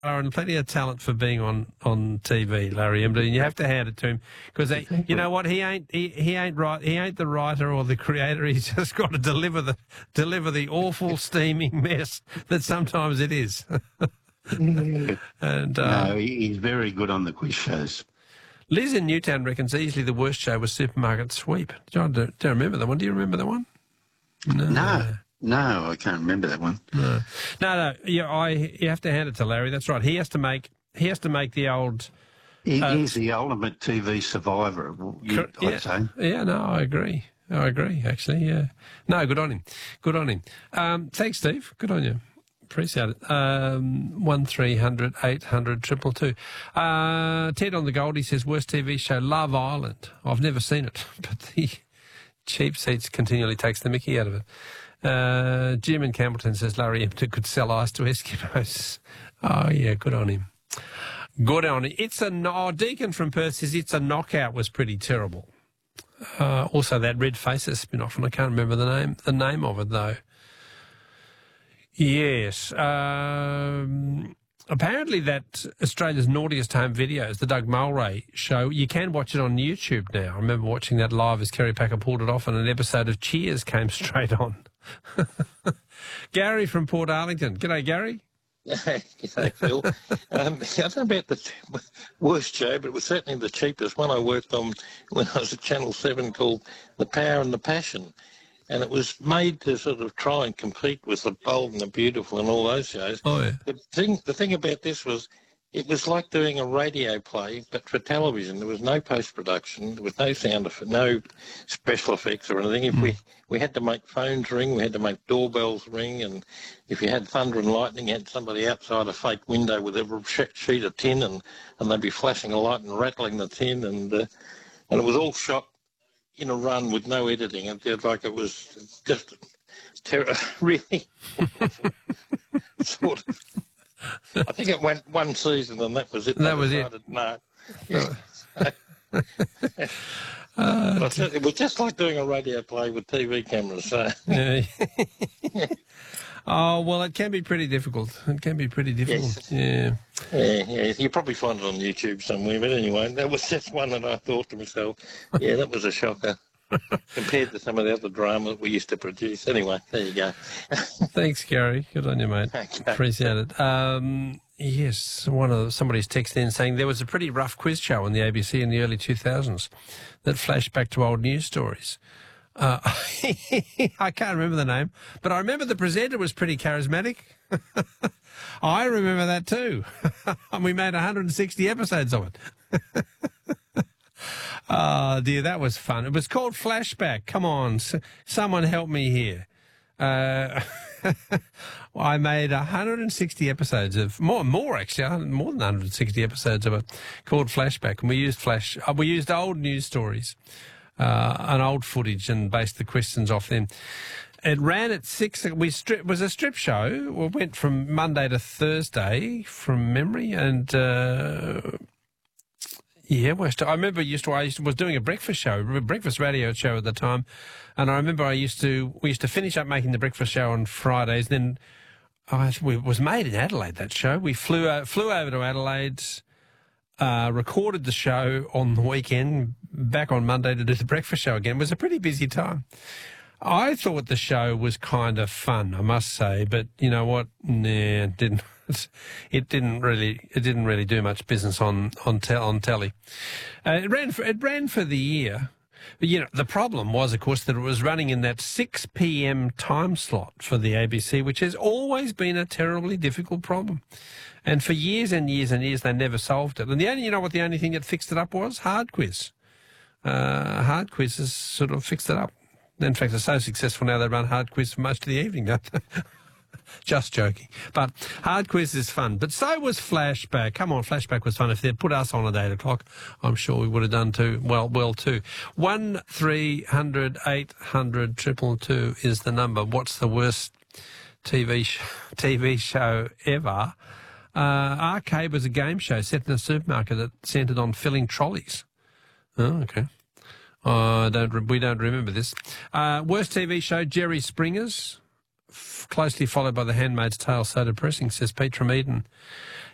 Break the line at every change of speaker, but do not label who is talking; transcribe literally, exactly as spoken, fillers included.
and plenty of talent for being on, on T V, Larry Emden, and you have to hand it to him because you know what, he ain't he, he ain't right he ain't the writer or the creator. He's just got to deliver the deliver the awful steaming mess that sometimes it is. and uh,
no, he's very good on the quiz shows.
Liz in Newtown reckons easily the worst show was Supermarket Sweep. John, do, do you remember that one? Do you remember that one?
No. no. No, I can't remember that one.
No, no, no. Yeah, I. You have to hand it to Larry. That's right. He has to make. He has to make the old.
He,
uh,
he's the ultimate T V survivor. You,
yeah,
I'd say.
Yeah. No, I agree. I agree. Actually, yeah. No, good on him. Good on him. Um, thanks, Steve. Good on you. Appreciate it. Um, one three hundred eight hundred triple two. Uh, Ted on the Goldie says worst T V show Love Island. I've never seen it, but the cheap seats continually takes the mickey out of it. Uh, Jim in Campbellton says Larry Emden could sell ice to Eskimos. Oh, yeah, good on him. Good on him. It's a, oh, Deacon from Perth says It's a Knockout was pretty terrible. Uh, also that Red Faces spin-off, and I can't remember the name, the name of it, though. Yes. Um, apparently that Australia's Naughtiest Home Videos, the Doug Mulray show, you can watch it on YouTube now. I remember watching that live as Kerry Packer pulled it off, and an episode of Cheers came straight on. Gary from Port Arlington. G'day, Gary.
G'day, Phil. um, I don't know about the worst show, but it was certainly the cheapest one I worked on when I was at Channel seven called The Power and the Passion. And it was made to sort of try and compete with The Bold and the Beautiful and all those shows.
Oh, yeah.
The thing, the thing about this was it was like doing a radio play, but for television. There was no post-production, there was no sound effects, no special effects or anything. If mm. we, we had to make phones ring, we had to make doorbells ring, and if you had thunder and lightning, you had somebody outside a fake window with a sheet of tin, and, and they'd be flashing a light and rattling the tin, and uh, and it was all shot in a run with no editing. It did like it was just ter- really sort of. I think it went one season and that was it.
That was it.
No. Yeah. uh, it was just like doing a radio play with T V cameras. So.
Yeah. Oh, well, it can be pretty difficult. It can be pretty difficult.
Yes.
Yeah.
Yeah, yeah. You probably find it on YouTube somewhere. But anyway, that was just one that I thought to myself, yeah, that was a shocker. Compared to some of the other drama that we used to produce. Anyway, there you go.
Thanks, Gary. Good on you, mate.
Okay.
Appreciate it. Um, yes, one of somebody's texted in saying there was a pretty rough quiz show on the A B C in the early two thousands that flashed back to old news stories. Uh, I can't remember the name, but I remember the presenter was pretty charismatic. I remember that too. And we made one hundred sixty episodes of it. Oh, dear, that was fun. It was called Flashback. Come on, s- someone help me here. Uh, I made one hundred sixty episodes of, more, more actually, more than one hundred sixty episodes of it called Flashback. And we used flash, uh, we used old news stories, uh, and old footage and based the questions off them. It ran at six. We strip, it was a strip show. We went from Monday to Thursday from memory, and uh, yeah, West. I remember used to. I used to, was doing a breakfast show, a breakfast radio show at the time, and I remember I used to. We used to finish up making the breakfast show on Fridays. Then I it was made in Adelaide. That show. We flew uh, flew over to Adelaide, uh, recorded the show on the weekend, back on Monday to do the breakfast show again. It was a pretty busy time. I thought the show was kind of fun, I must say, but you know what? Nah, it didn't. It didn't really. It didn't really do much business on on te- on telly. Uh, it ran for it ran for the year, but you know the problem was, of course, that it was running in that six p.m. time slot for the A B C, which has always been a terribly difficult problem. And for years and years and years, they never solved it. And the only, you know, what the only thing that fixed it up was Hard Quiz. Uh, Hard Quiz has sort of fixed it up. In fact, they're so successful now they run Hard Quiz for most of the evening, don't they? Just joking. But Hard Quiz is fun. But so was Flashback. Come on, Flashback was fun. If they'd put us on at eight o'clock, I'm sure we would have done too. Well, well too. One three hundred eight hundred triple two is the number. What's the worst T V sh- T V show ever? Uh, Arcade was a game show set in a supermarket that centred on filling trolleys. Oh, okay. Uh, don't re- we don't remember this. Uh, worst T V show, Jerry Springer's, f- closely followed by The Handmaid's Tale. So depressing, says Pete from Eden.